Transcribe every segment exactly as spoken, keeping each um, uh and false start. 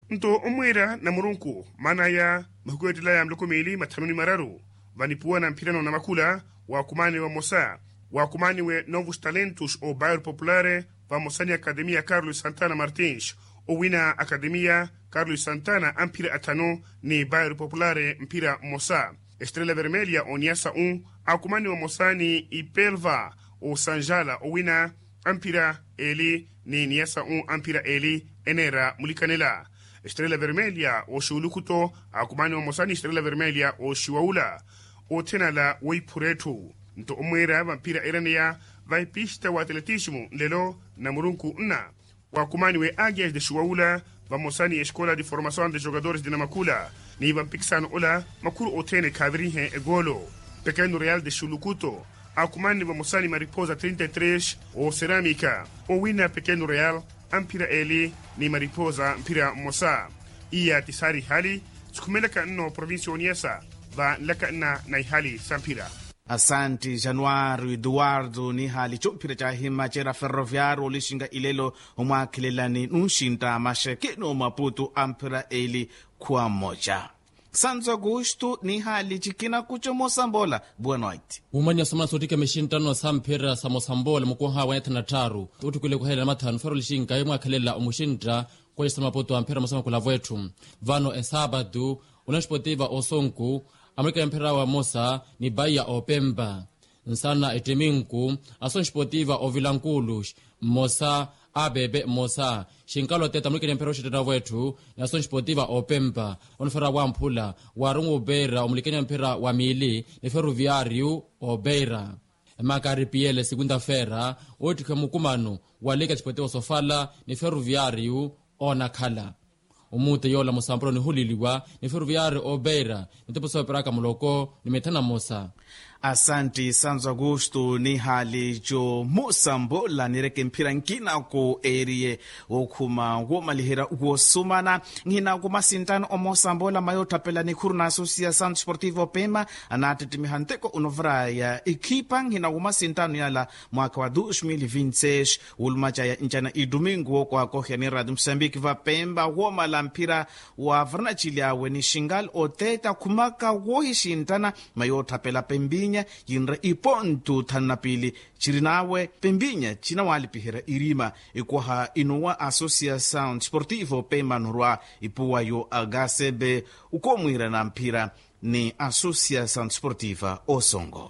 nto omwera na murunku mana ya mahukwetila ya mlokomeli mathanuni mararu vanipuwa na mpirano na makula wakumani wa mosa wakumani we novos talentos o bairro populare va mosani academia Carlos Santana Martins o wina academia Carlos Santana ampira atano ni bairro populare mpira mosa Estrela Vermelha o niasa un akumani wa mosani ipelva o sanjala o wina ampira eli ni niasa un ampira eli enera mulikanela Estrela Vermelha o shulukuto akumani wa mosani Estrela Vermelha o shiwaula o tenala weipuretu nto omwera vampira erania vai pista wa atletismo lelo na murunku nna wakumani we Águias de Chuaula va mosani escola de formação de jogadores de Namakula ni vampixano ola makuru otene kadrihe egolo Pequeno Real de Chulucuto akumani va mosani Mariposa trinta e três o Cerâmica o wina Pequeno Real ampira eli ni Mariposa mpira mosa iya tisari hali sukumeleka nno provincia oniesa va laka na na hali sampira. Asante Januário Eduardo ni hali chopira cha hima chera ferroviário lishinga ilelo omwakilelani nunshinta mashekeno Maputo ampira eli kwa moja. Santo Augusto ni hali chikina kucho Mosambola. Boa noite. Umanya samana sotike meshintano sampira sa Mosambola mukuha wa na taru. Utu kule kuhela matano fero lishinga yomwakalela omushinta kwa yesa Maputo ampira mosama kula vwetu. Vano esabadu unashipotiva osonku Amerika ya mpira wa Mosa ni Bahia Opemba. Nsana eteminku ason sportiva o Vilankulu Mosa abebe Mosa shinkalo teta Amerika ya mpira wa wetu na ason sportiva Opemba onfera wa mpula warungu Beira omulikenya mpira wa Mili ni Ferroviário o Beira Makari Piele segunda fera otika mukumano wa Liga Sportiva Sofala ni Ferroviário o Nakala umute yola Mosampro ni huliliwa ni Ferroviário o Beira nitepo soe peraka muloko ni metana Mosa. Asante Santo Augusto ni hali jo Mosambola nireke mpira nkina ko erie okuma ngoma lihera uosumana ngina kuma sintano o Mosambola mayota pela ni kuruna Associação Sportiva Pema anatitimi hanteko unovra ya ekipa ngina kuma sintano yala mwaka wa dois mil e vinte e seis ulmacha ya nchana idomingo kwa kohya ni Radio Moçambique va Pemba woma la mpira wa vrnachilia weni shingal oteta kumaka wohi shintana mayota pela Pembinya yinra ipontu thanapili chirinawe Pembinya china walipihira irima ikuha inuwa Associação Sportiva Pemba nurwa ipuwa yo agasebe ukomwira na mpira ni Associação Sportiva Osongo.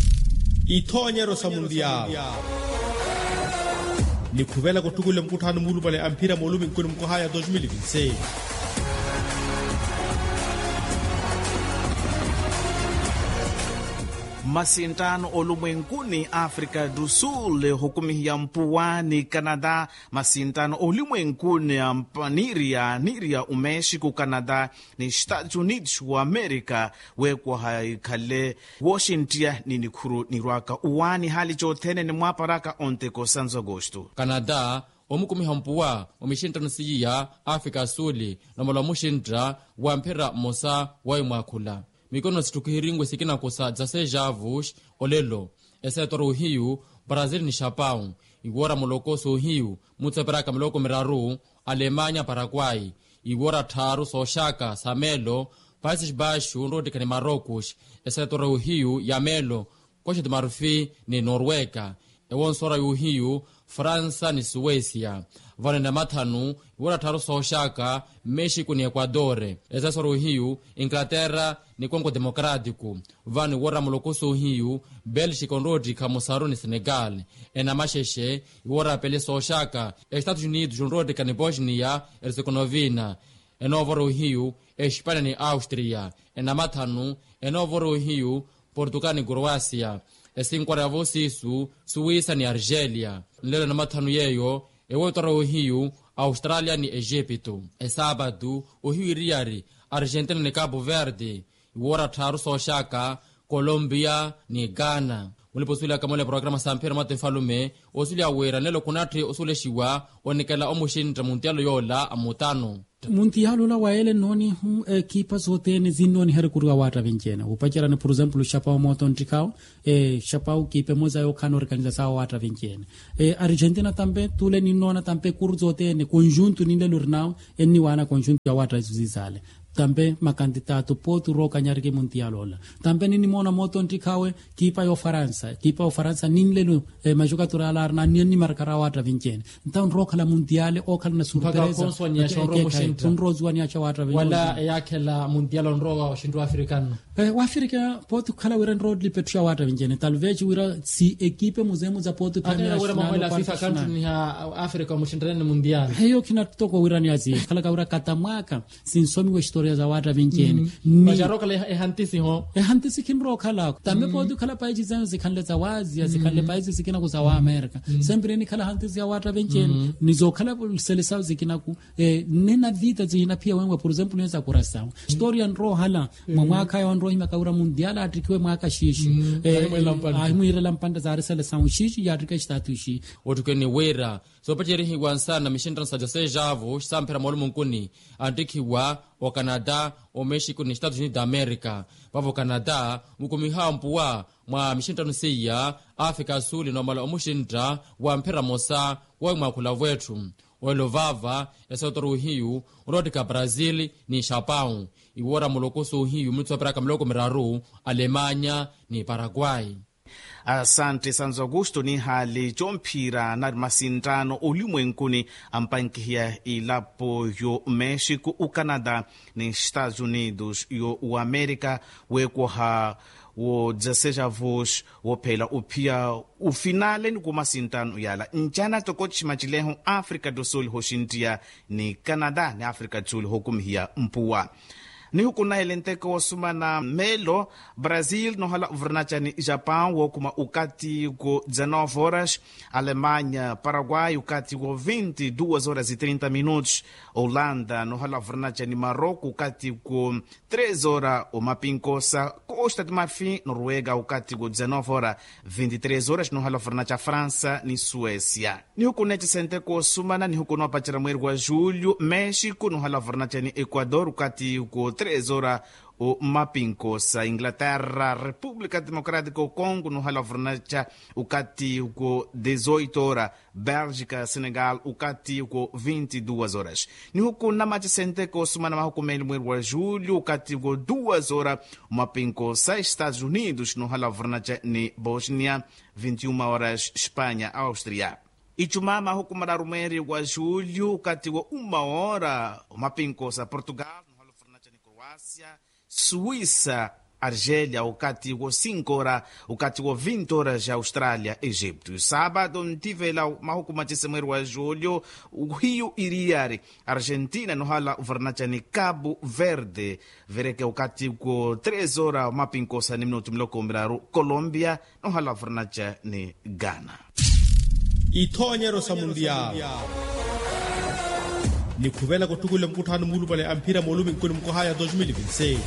Ithonyero sa mundial ni khuvela kutukule mkutano mulu pale ampira molumi nkuni mkuhaya dois mil e vinte e seis. Masintano olumwenkuni Afrika do Sul hukumi ya mpuwani Canada masintano olumwenkuni ya mpaniria niria umeshiku Canada ni Estados Unidos wa Amerika wekwa haikale Washington nini kuru nirwaka uwani hali chotene ni mwaparaka onteko Santo Augusto. Canada omukumi hampuwa omishintano siya Afrika Suli na mola mushintra wa mpira Mosa wa mwakula mikono situkihiringwe sikina kosa zase javus olelo esetoro hiu Brazil ni Japão igora molokoso hiu mutseperaka moloko miraru Alemanya Paraguay igora taru soshaka samelo Países Baixos ndodika ni Marrocos esetoro hiu yamelo Costa de Marfim ni Noruega ewonsora hiu França ni Suécia vanenda mathanu igora taru soshaka México ni Equador esesoro hiu Inglaterra ni Congo Democrático vani wora molokoso hiu Belgique ndodika Moçaro ni Senegal ena masheshe wora pele soshaka Estados Unidos ndodika ni Bosnia Herzegovina enovoro hiu Espanha ni Austria ena mathanu enovoro hiu Portugal ni Croácia esinkwara vosisu Suíça ni Argélia lelo na mathanu yeyo ewotoro hiu Austrália ni Egipto esabadu ohiu riari Argentina ni Cabo Verde iwora taru soshaka Colombia ni Ghana. Muliposwila kamole programa sampira matefalume osulia wera nelo kunatri osuleshiwa onikela omushintra muntialo yola amutano muntialo la waele noni hum ekipa zote ne zinoni here kurwa wata venkena upachara ne por example chapao moton tikao e chapao kipe moza yo kano organiza sa wata venkena e Argentina tambe tule ni nona tambe kurzote ne conjunto ni le lurnao e ni wana conjunto ya wata zizale tambe makandidato potu roka nyarike mundialo la tambe nini mona moto ntikawe kipa yo Faransa kipa yo Faransa ninlelu eh, majokatori ala na nini markara wata vincene ntan roka la mundiale o kala na surpresa tunrozwani acha wata vincene wala yake la mundialo nroga shindu africano eh, wa Afrika potu kala wira nrodli petra wata vincene talvez wira si ekipe muzemu za potu kana wira mamela FIFA country ya Afrika mushindane mundial heyo kina toko wira ni azi kala ka wira katamwaka sinsomi we historia za wata vincene mm. majaroka le ehantisi ho ehantisi kinro kala tambe mm. potu kala paiji zangu zikanle za wazi zikanle mm. paiji zikina kuzawa Amerika mm. sempre ni kala hantisi ya wata vincene mm. nizo kala selesao zikina ku eh, nena vita zina pia wenwe por example neza kurasa mm. historia nro hala mm. mwaka ya nro hima kaura mundiala atikiwe mwaka shishi mm. eh, ahimwire lampanda za selesao shishi ya atika statu shi otukeni wera so pacheri hiwa sana mishinda sajase javo sampera molu munkuni antikiwa o Canada o Mexico ni Estados Unidos da America pavo Canada mukumihampu wa mwa mishinda nusiya Afrika Suli no mala omushinda wa mpera mosa wa mwakula wetu olovava esotoru hiu urodika Brazil ni Japão iwora mulokoso hiu mutsoperaka mloko miraru Alemanya ni Paraguay. Asante Sanzo Augusto ni hali chompira na masindano ulimwenkuni ampankia ilapo yo Mexico u Canada ni Estados Unidos yo u America weko ha wo dezesseis avos wo phela upia u finale ni kumasintano yala njana tokochi machileho Africa do Sul hoshintia ni Canada ni Africa do Sul hokumhia mpuwa ni hukuna elenteko wasumana melo Brazil no hala uvernacha ni Japão wokuma ukati ko dezenove horas Alemanha Paraguai ukati ko vinte e duas horas e trinta minutos Holanda no hala uvernacha ni Maroko ukati ko três horas o mapinkosa Costa de Marfim Noruega ukati ko dezenove horas vinte e três horas no hala uvernacha França ni Suécia ni hukuna chisenteko wasumana ni hukuna pachira mweri wa Julho México no hala uvernacha ni Equador ukati ko três horas o mapinkosa Inglaterra República Democrática do Congo no halavrnacha ukati ko dezoito horas Bélgica Senegal ukati ko vinte e duas horas ni huko na machisente ko sumana mahukumeli mwezi wa Julho ukati ko duas horas mapinkosa Estados Unidos no halavrnacha ni Bosnia vinte e uma horas Espanha Áustria Ijumaa mahukumara rumeri wa Julho ukati ko uma hora mapinkosa Portugal Croácia, Suíça, Argélia, ukati wo cinco horas, ukati wo vinte horas já Austrália, Egito. Sábado ntive lá mahukuma chisemweri wa Julho, o Rio Iriari, Argentina no hala uvernacha ni Cabo Verde, vereke ukati wo três horas mapinkosa ni minuto mloko miraru, Colombia no hala uvernacha ni Ghana. Ithonyero sa mundial. Ni khuvela ko tukule mkutano mulu pale ampira molumi nkuni mkohaya dois mil e vinte e seis.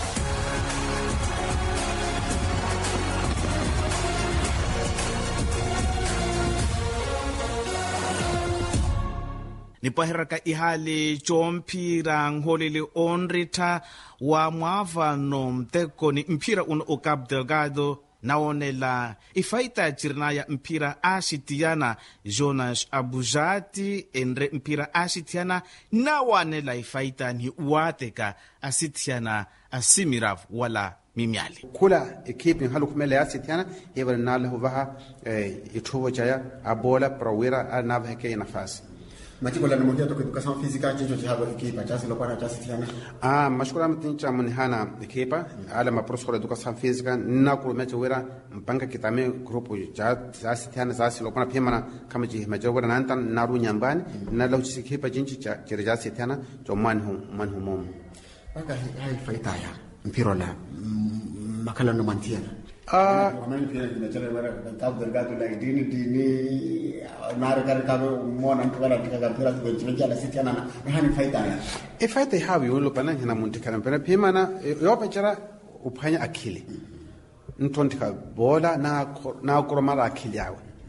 Nipaheraka ihali chompira ngholele onrita wa mwavano mteko ni mpira uno o Cabo Delgado naonela ifaita chirnaya mpira ashitiana Jonas Abujatiendre mpira ashitiana nawanela ifaita ni uateka asitiana asimirav wala mimiali kula ekipi halu kumele asitiana ibara nala huvaha ituvo chaya abola prawira anava ke nafasi Matiko la namondia to educação física jinjo jihaba equipa chasi lo para chasi tiana ah mashkura mtincha munhana equipa ala ma professor educação física na ku mecha wera mpanga kitame grupo ja chasi tiana chasi lo para pemana kama ji mecha wera nantan naru nyambani na lo chisi equipa jinchi cha chasi tiana to manhu manhu mom baka hai faita ya mpiro la makala no mantiana ah ramani pia nimechele wera Cabo Delgado la dini dini mara kare kabo mona mpira tika mpira tuwenje la sitiana na hani faida ya e faida hawi wolo pana hina muntikana mpira pemana yo pachara uphanya akili ntontika bola na na kuromara akili yawe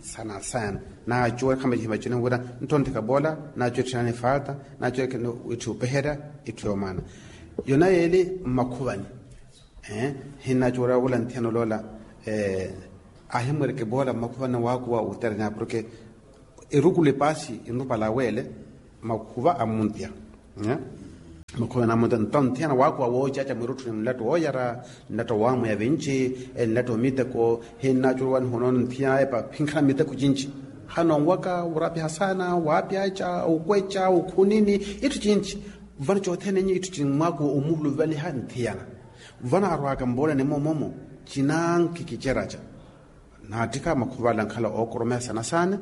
sana sana na jua kama jima jina wura ntonte ka bola na jua tshane fata na jua ke itu pehera itu yomana yona yeli makubani eh hina jura wala nteno lola eh ahimere ke bola makubana wako wa uterna porque erukule pasi inupa la wele makuva amuntia eh makuva na muntia ntontiana wako wa woja cha mirutu mlato oyara ndato wamu ya vinci ndato mite ko hina jura honon ntia epa pinkana mite ko jinchi hano waka urapi hasana wapi acha ukwecha ukunini itu jinchi vana chotene nyi itu chinmako umulu vali hantiana vana arwaka mbola ne momomo chinan kikicheracha na tika makubala kala okrome sana sana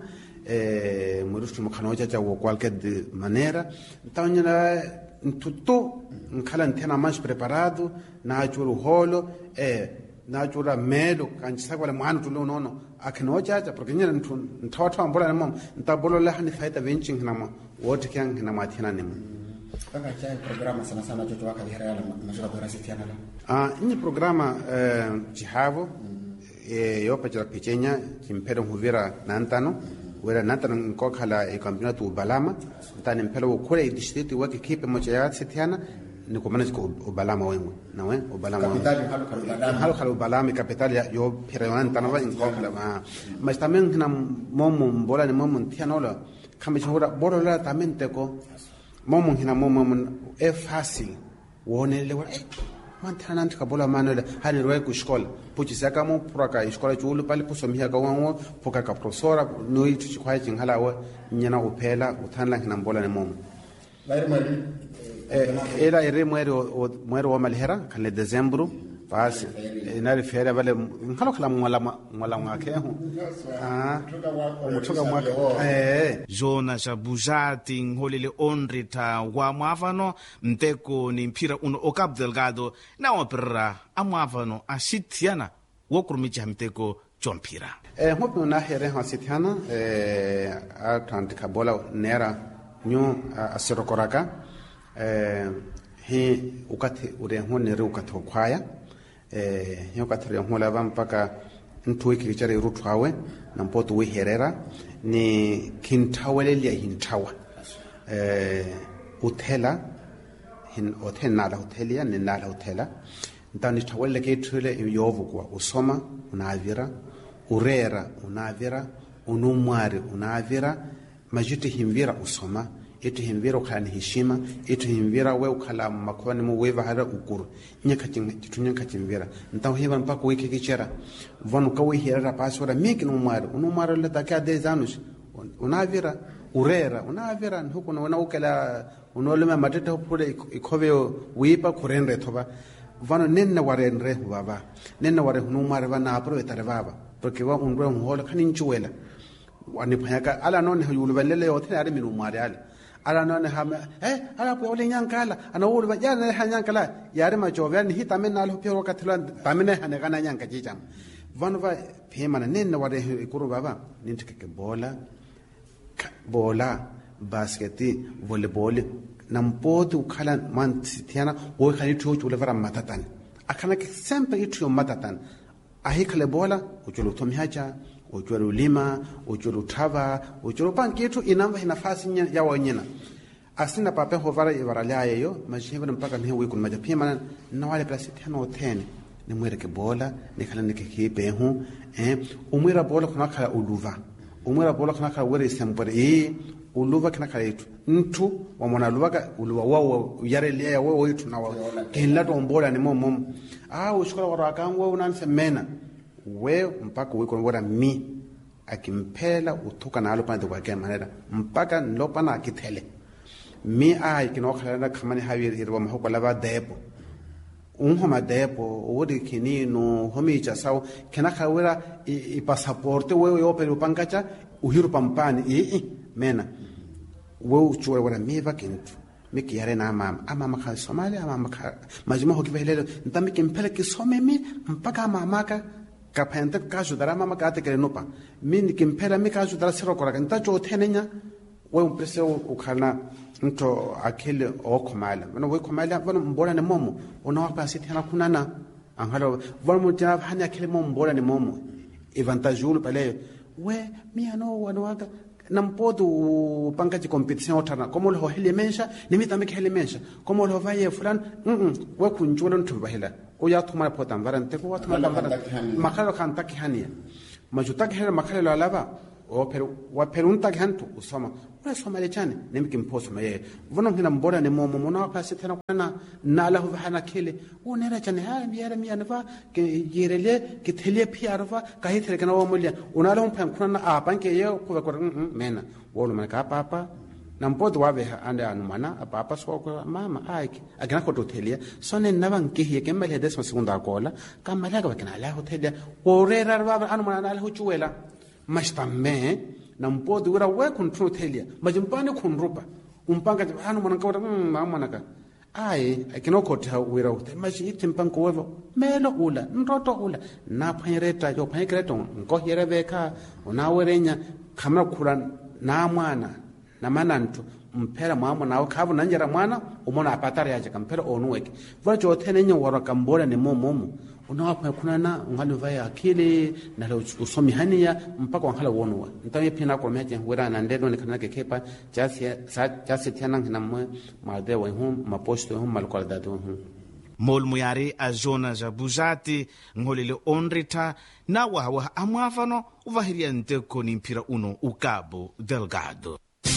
eh murustu mkhanoja cha wo qualquer de maneira então na tudo nkala ntena mais preparado na ajuru holo eh na ajura melo kanchisa kwale mwana tulo nono akinoja cha porque nyina ntawatwa mbola ne mom ntabolo la hani faita venching hinama wote kyang hinama thina ne kanga cha programa sana sana choto waka bihara la mashaka bora sitiana la ah ni programa eh jihavo eh yo pachara pichenya kimpero huvira nantano wera nantano nkokhala e campeonato Balama tani mpelo kule district wake kipe moja ya sitiana ni kwa maana ko Balama wengu na we Balama kapitali halu kalu halu kalu Balama kapitali yo pira nantano wa nkokhala ma mas también na momo mbola ni momo ntiano la kama chora bolo la tamente ko momo hina momo e fácil wonele wa mantana ntika bola manuela hani roe ku escola puchi saka mo proka escola chulu pale pusomia ka wango poka ka professora no itu chikwai chinghala wa nyana uphela uthanla hina bola ne momo lairi mari eh era ere mwero mwero wa malhera kan le dezembro basi inari fere vale ngalo khala mwala mwala ngake ho ah mutuka mwaka eh jona jabujati ngolele onrita wa mwavano mteko ni mpira uno okap delgado na opera amwavano ashitiana wokurumicha mteko chompira eh hopo na here ha sitiana eh atlantika bola nera nyu asirokoraka eh hi ukati ure honere ukati kwaya eh yoka tare hola va mpaka ntuwe kichare rutwawe na mpoto we herera ni kintawele ya hintawa eh hotela hin hotel na hotelia ni na hotela ndani tawele ke thule yovu kwa usoma unavira urera unavira unumwari unavira majiti himvira usoma itu himvira ukhala heshima itu himvira we ukhala makhwani mu weva hara ukuru nyaka tinyaka timvira ntaw heva mpaka wiki kichera vanu ka we hera pasora miki no mwari uno mwari le taka dez anos unavira urera unavira huko na ukela unolema mateta pule ikhove wipa kurendre thoba vanu nenna warenre baba nenna ware no mwari vana apro etare baba porque wa unro hola khanin chuwela wani phayaka ala non yulu velele yothina ari minu mwari ala ala none hama eh ala po ole nyankala ana wulu ba yana ha nyankala yare ma jovya ni hita men nalo pero katla tamine hane kana nyanka jijam vanova phemana nenna ware ikuru baba nintike bola bola basketi volleyball nampoto ukhala man sitiana o khali thochu le vara matatan akana ke sempre itu matatan ahikale bola uchulo tomhacha uchulo lima uchulo thava uchulo pankitu inamba nafasi ya wanyina asina pape hovara ivarala yeyo majibana mpaka ni wiku majapima na wale plasitiana otene ni mwere bola ni khala ni kekipe hu eh umwira bola kuna khala uluva umwira bola kuna khala were sempore e uluva kana khala itu ntu wa mona luvaga uluva wao yarele ya wao itu na wao kila tombola ni momo ah ushikora warakango unansemena we mpaka wiko ngora mi akimphela uthuka nalo pande kwa ke manera mpaka nlopana akithele mi ai kinokhala na khamani haviri irwa mahoko lava depo unhoma depo odi kinino homicha saw kana khawera i passaporte we yo pero pankacha uhiru pampani i mena we uchuwe wala miva kintu miki yare na mama ama kha Somalia ama kha majima hokibelelo ntamiki mphele kisome mi mpaka mama ka kapente kajo dara mama ka te nopa mini kimpela mi kajo dara sero kora kanta cho tenenya we umprese ukhala nto akhele okhomala bana we khomala bana mbola ne momo ona wapa sithana kunana angalo bana mutia hanya akhele momo mbola ne momo avantage ulu pale we mia no wanawaka nampodu panka de competição outra como lo elemensha nimi também que elemensha como lo vai fulan mm we kunjuna ntumba hela o ya thuma pota varante ko thuma varante makalo khanta ki hania majuta ke hela makalo alaba o peru wa perunta ke hantu usoma wa soma le chane nimi kimposo maye vono ngina mbora ne momo mona pasi tena kana na la hana kele o nera chane ha biara mi anva ke yerele ke thele piarva kahi thele kana o mulya ona la mpam kuna a banke ye ko ko mena wolo man ka papa nampodo wa ve ande anumana a papa so ko mama aiki agana ko to thele so ne na ban ke ye ke mele desma segunda cola kamala ka kana la hotel o rera wa anumana la huchuela mas também não pode ura we control telia mas umpane kunrupa umpanga hanu manaka mama manaka ai akino kota wira hotel mas itimpan ko wevo melo ula nroto ula na phaireta yo phaireto ngo here beka una werenya khamra khuran na mwana na manantu mpera mama nawo khavu nanjera mwana umona apatari yaje kampera onweke vajo thenenye wara kambora ne momomo unawa kunana ngalo vaya akili na lo usomihania mpaka wangala wonwa ntaye pina ko meje wera na ndelo ne kana ke kepa jasi jasi tiana na mo malde wa hum maposto hum malkol dadu hum mol muyari a zona za buzati ngolele onrita na wa wa amwafano uvahiria nte ko nimpira uno ukabo delgado.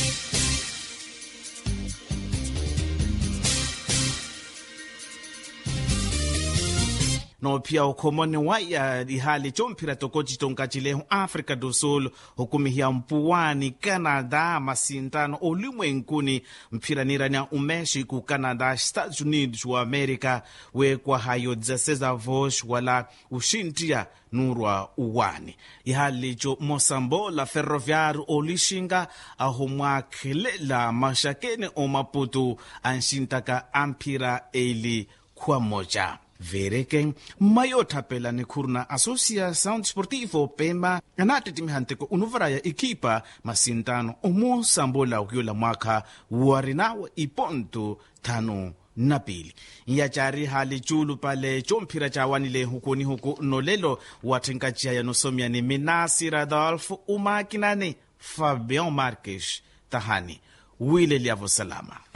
No pia ukomone waya ihali chompira tokochi tonkachilehu Afrika do Sul hukumihia mpuwani Canada masintano ulimwenkuni mpira nirania umeshi ku Canada Estados Unidos wa Amerika we kwa hayo dzaseza vosh wala ushintia nurwa uwani ihali cho Mosambo la ferroviario olishinga ahumwa kelela mashakene o Maputo anshintaka ampira eli kwa moja vereke mayota pela ni kurna Associação Desportivo Pemba anate timihante ko unuvara ya ikipa masintano omo sambola ukiola mwaka warinawa iponto tano na pili ya chari hali chulu pale chompira chawanile hukuni huku nolelo watenkachia ya nosomia ni Minasi Radolfo umakinane Fabian Marques tahani wile liavo salama.